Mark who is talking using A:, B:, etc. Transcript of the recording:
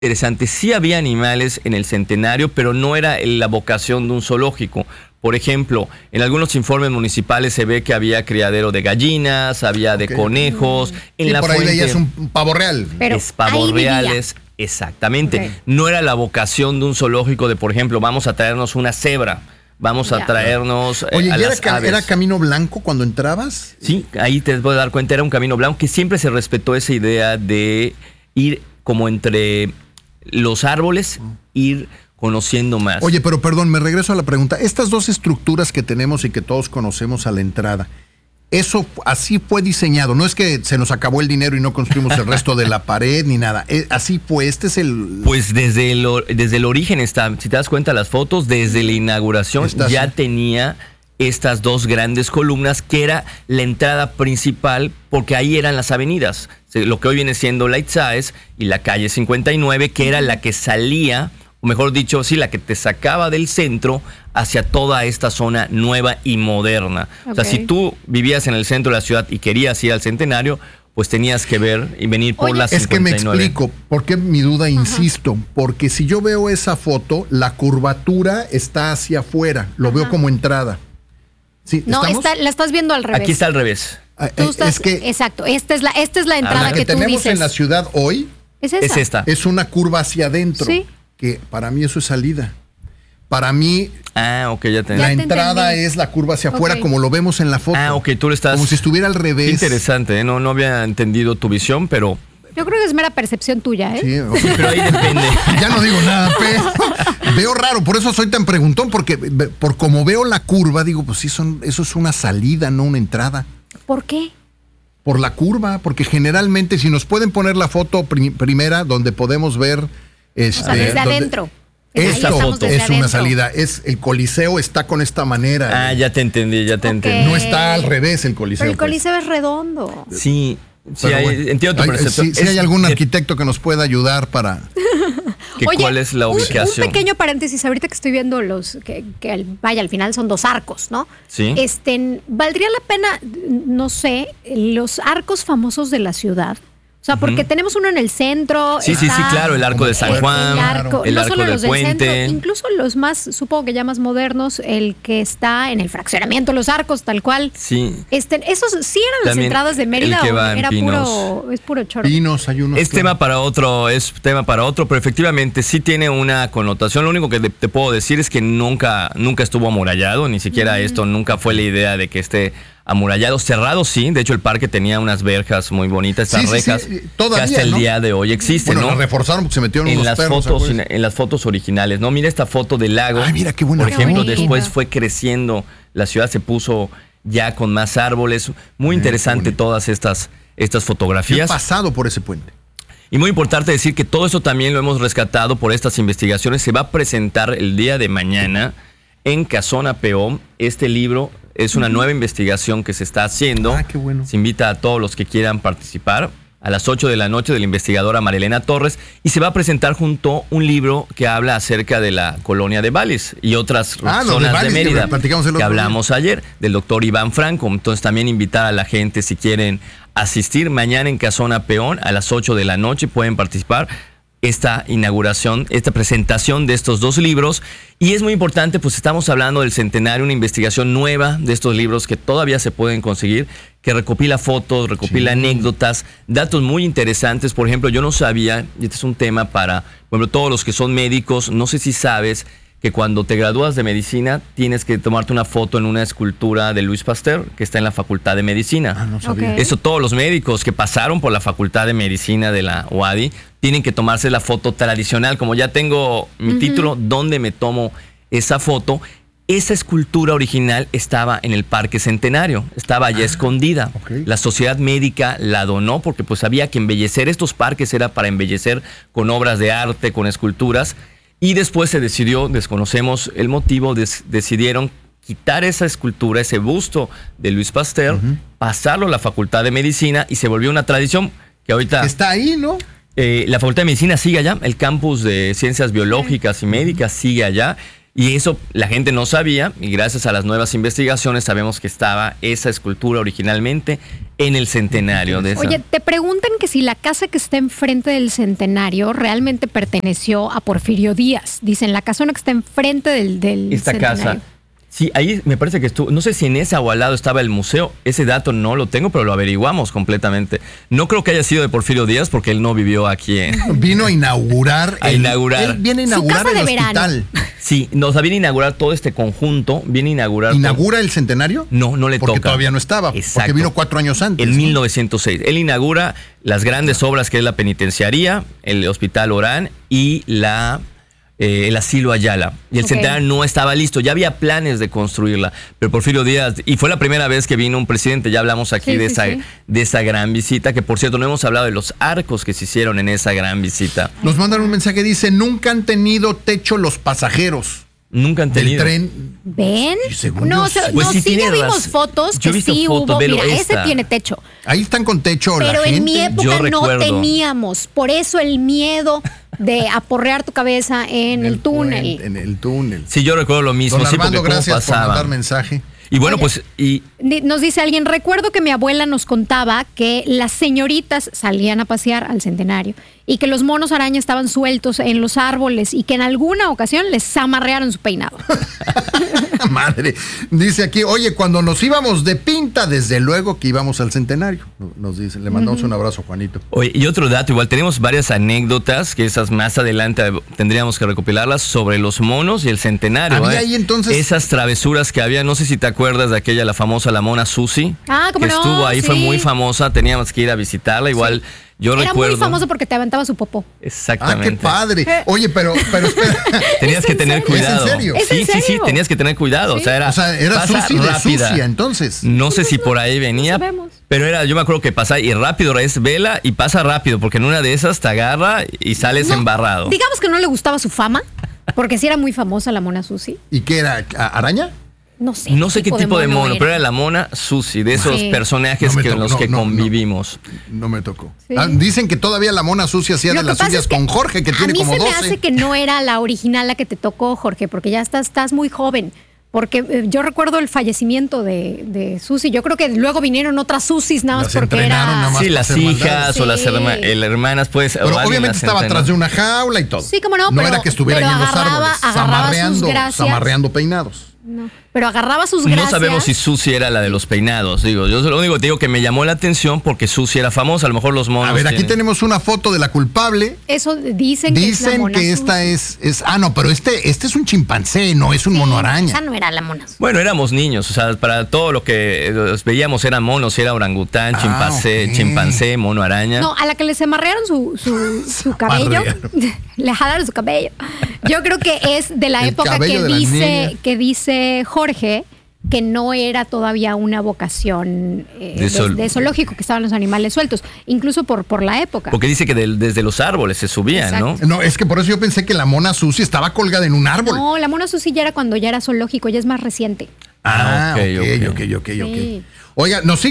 A: Interesante, sí había animales en el Centenario, pero no era la vocación de un zoológico. Por ejemplo, en algunos informes municipales se ve que había criadero de gallinas, había de conejos. En la
B: por ahí
A: fuente,
B: veías un pavo real.
A: Pero es pavos reales, exactamente. No era la vocación de un zoológico de, por ejemplo, vamos a traernos una cebra, vamos a traernos
B: Oye,
A: a
B: ¿y
A: las aves.
B: era camino blanco cuando entrabas?
A: Sí, ahí te puedes dar cuenta, era un camino blanco, que siempre se respetó esa idea de ir como entre los árboles, ir conociendo más.
B: Oye, pero perdón, me regreso a la pregunta. Estas dos estructuras que tenemos y que todos conocemos a la entrada, eso así fue diseñado. No es que se nos acabó el dinero y no construimos el resto de la pared ni nada. Así fue, este es el...
A: Pues desde el origen está, si te das cuenta las fotos, desde la inauguración ya tenía estas dos grandes columnas que era la entrada principal, porque ahí eran las avenidas. Lo que hoy viene siendo la Itzáes y la calle 59, que era la que salía, o mejor dicho, sí, la que te sacaba del centro hacia toda esta zona nueva y moderna. O sea, si tú vivías en el centro de la ciudad y querías ir al Centenario, pues tenías que ver y venir por la 59.
B: Es que me explico, ¿por qué mi duda? Insisto, porque si yo veo esa foto, la curvatura está hacia afuera, lo veo como entrada. ¿Sí?
C: No, la estás viendo al revés.
A: Aquí está al revés.
C: Exacto, esta es la entrada que tú
B: tenemos
C: dices.
B: en la ciudad hoy.
C: Es esta.
B: Es una curva hacia adentro.
C: Sí.
B: Que para mí eso es salida. Para mí,
A: ok, ya te
B: la entrada es la curva hacia afuera, como lo vemos en la foto.
A: Ok, tú lo estás...
B: Como si estuviera al revés.
A: Qué interesante, no había entendido tu visión, pero...
C: Yo creo que es mera percepción tuya, ¿eh?
B: Sí,
A: pero ahí depende.
B: Ya no digo nada, pero veo raro, por eso soy tan preguntón, porque por como veo la curva, digo, pues sí, eso es una salida, no una entrada.
C: ¿Por qué?
B: Por la curva, porque generalmente, si nos pueden poner la foto primera, donde podemos ver...
C: o sea, desde adentro.
B: Esta foto es
C: adentro.
B: una salida. El Coliseo está con esta manera.
A: Ya te entendí, entendí.
B: No está al revés el Coliseo.
C: Pero el Coliseo es redondo.
A: Sí, entiendo tu percepción.
B: Si hay algún arquitecto que nos pueda ayudar para...
C: Oye,
A: ¿cuál es la ubicación?
C: Un pequeño paréntesis, ahorita que estoy viendo al final son 2 arcos, ¿no?
A: Sí.
C: ¿Valdría la pena, no sé, los arcos famosos de la ciudad? O sea, porque tenemos uno en el centro.
A: Sí, claro, el arco de San Juan, el arco del Puente.
C: Centro, incluso los más, supongo que ya más modernos, el que está en el fraccionamiento, los arcos, tal cual.
A: Sí.
C: Esos sí eran las entradas de Mérida, o era puro choro.
B: Pinos, hay unos.
A: Es tema para otro, pero efectivamente sí tiene una connotación. Lo único que te puedo decir es que nunca estuvo amurallado, ni siquiera esto, nunca fue la idea de que esté amurallado, cerrado sí, de hecho el parque tenía unas verjas muy bonitas, estas rejas
B: todavía,
A: que hasta el día de hoy existen,
B: ¿no?
A: Las
B: reforzaron porque se metieron unos perros.
A: En las fotos originales, ¿no? Mira esta foto del lago.
B: Ay, mira qué buena.
A: Por ejemplo, después fue creciendo, la ciudad se puso ya con más árboles, muy interesante todas estas fotografías.
B: He pasado por ese puente.
A: Y muy importante decir que todo eso también lo hemos rescatado por estas investigaciones. Se va a presentar el día de mañana en Casona Peón. Este libro es una nueva investigación que se está haciendo.
B: Qué bueno.
A: Se invita a todos los que quieran participar a las 8 de la noche de la investigadora Marilena Torres, y se va a presentar junto un libro que habla acerca de la colonia de Valles y otras zonas de Mérida que hablamos ayer, del doctor Iván Franco. Entonces también invitar a la gente, si quieren asistir mañana en Casona Peón a las 8 de la noche, pueden participar. Esta inauguración, esta presentación de estos 2 libros. Y es muy importante, pues estamos hablando del Centenario, una investigación nueva de estos libros que todavía se pueden conseguir, que recopila fotos, recopila anécdotas, datos muy interesantes. Por ejemplo, yo no sabía, y este es un tema para, por ejemplo, todos los que son médicos, no sé si sabes que cuando te gradúas de medicina tienes que tomarte una foto en una escultura de Louis Pasteur que está en la Facultad de Medicina.
B: No sabía.
A: Eso todos los médicos que pasaron por la Facultad de Medicina de la UADY tienen que tomarse la foto tradicional. Como ya tengo mi título, ¿dónde me tomo esa foto? Esa escultura original estaba en el Parque Centenario, estaba allá escondida. La Sociedad Médica la donó porque pues había que embellecer estos parques, era para embellecer con obras de arte, con esculturas. Y después se decidió, desconocemos el motivo, decidieron quitar esa escultura, ese busto de Louis Pasteur, pasarlo a la Facultad de Medicina, y se volvió una tradición que ahorita...
B: Está ahí, ¿no?
A: La Facultad de Medicina sigue allá, el campus de Ciencias Biológicas y Médicas sigue allá, y eso la gente no sabía, y gracias a las nuevas investigaciones sabemos que estaba esa escultura originalmente en el centenario.
C: Oye, te preguntan que si la casa que está enfrente del centenario realmente perteneció a Porfirio Díaz. Dicen, la casona que está enfrente del
A: Esta
C: centenario.
A: casa. Sí, ahí me parece que estuvo, no sé si en esa o al lado estaba el museo, ese dato no lo tengo, pero lo averiguamos completamente. No creo que haya sido de Porfirio Díaz porque él no vivió aquí.
B: Vino a inaugurar.
A: Él
B: viene a inaugurar el hospital.
A: Sí, nos viene a inaugurar todo este conjunto, viene a inaugurar.
B: ¿Inaugura el centenario?
A: No le toca.
B: Porque todavía no estaba,
A: Exacto.
B: Porque vino 4 años antes.
A: En 1906. Él inaugura las grandes obras que es la penitenciaría, el Hospital Orán y el asilo Ayala. Y el centenario no estaba listo, ya había planes de construirla, pero Porfirio Díaz, y fue la primera vez que vino un presidente, ya hablamos aquí de esa gran visita, que por cierto no hemos hablado de los arcos que se hicieron en esa gran visita.
B: Nos mandan un mensaje, dice, nunca han tenido techo los pasajeros.
A: Nunca han tenido.
B: Del tren.
C: ¿Ven?
B: No,
A: pues sí,
C: sí ya vimos fotos que sí hubo. Mira, ese tiene techo.
B: Ahí están con techo la gente.
C: Pero en mi época no
A: recuerdo.
C: teníamos. Por eso el miedo de aporrear tu cabeza en el túnel.
B: En el túnel.
A: Sí, yo recuerdo lo mismo.
B: Don Armando,
A: sí,
B: gracias por mandar mensaje.
A: Y bueno,
C: Oye, nos dice alguien, recuerdo que mi abuela nos contaba que las señoritas salían a pasear al centenario y que los monos araña estaban sueltos en los árboles y que en alguna ocasión les amarrearon su peinado.
B: Madre. Dice aquí, oye, cuando nos íbamos de pinta, desde luego que íbamos al centenario. Nos dice, le mandamos un abrazo, Juanito.
A: Oye, y otro dato, igual tenemos varias anécdotas, que esas más adelante tendríamos que recopilarlas, sobre los monos y el centenario.
B: Había ahí entonces
A: esas travesuras que había, no sé si te acuerdas de aquella, la famosa, la mona Susi.
C: ¿Cómo
A: que
C: no?
A: estuvo ahí,
C: Sí.
A: fue muy famosa, teníamos que ir a visitarla, igual yo
C: Era
A: recuerdo.
C: muy famoso porque te aventaba su popó.
A: Exactamente.
B: Qué padre. Oye, pero espera.
A: Tenías que tener cuidado.
B: ¿Es en serio?
A: Sí, tenías que tener cuidado.
C: Sí.
A: O sea,
B: era Susi de
A: rápida.
B: Sucia, entonces.
A: No sé si por ahí venía,
C: No sabemos.
A: pero yo me acuerdo que pasa y rápido, es vela y pasa rápido, porque en una de esas te agarra y sales embarrado.
C: Digamos que no le gustaba su fama, porque sí era muy famosa la mona Susi.
B: ¿Y qué era? ¿Araña?
C: No sé.
A: No sé qué tipo de mono,
C: era.
A: pero era la mona Susi, de esos personajes con los que convivimos.
B: No me tocó.
C: Sí.
B: Dicen que todavía la mona Susi hacía de las suyas con Jorge, que tiene como 12.
C: A mí se me hace que no era la original la que te tocó, Jorge, porque ya estás muy joven. Porque yo recuerdo el fallecimiento de Susi. Yo creo que luego vinieron otras Susis nada más
B: Las
C: porque
B: entrenaron
C: era...
B: nada más.
A: Sí, las hijas o las
C: Sí.
A: hermanas, pues.
B: Pero obviamente estaba atrás de una jaula y todo.
C: Sí, cómo no,
B: No
C: pero-
B: era que estuviera ahí
C: pero
B: en los
C: agarraba
B: árboles,
C: sus gracias.
B: zamarreando peinados.
C: No, pero agarraba sus gracias.
A: No sabemos si Susi era la de los peinados. Digo, yo lo único que te digo que me llamó la atención porque Susi era famosa. A lo mejor los monos.
B: A ver, aquí tenemos una foto de la culpable.
C: Eso dicen que es la
B: Dicen
C: mona
B: que esta
C: Susi.
B: es. No, pero este es un chimpancé, no es un mono araña.
C: Esa no era la mona Susi.
A: Bueno, éramos niños, o sea, para todo lo que veíamos eran monos, era orangután, chimpancé, mono araña.
C: No, a la que les amarrearon su cabello,
B: Amarrearon.
C: le jalaron su cabello. Yo creo que es de la
B: El
C: época
B: cabello de la niña.
C: que dice Jorge que no era todavía una vocación de zoológico, que estaban los animales sueltos, incluso por la época.
A: Porque dice que desde los árboles se subían, ¿no?
B: No, es que por eso yo pensé que la mona Susi estaba colgada en un árbol.
C: No, la mona Susi ya era cuando ya era zoológico, ya es más reciente.
B: Ok.
C: Sí.
B: Oiga, nos sigue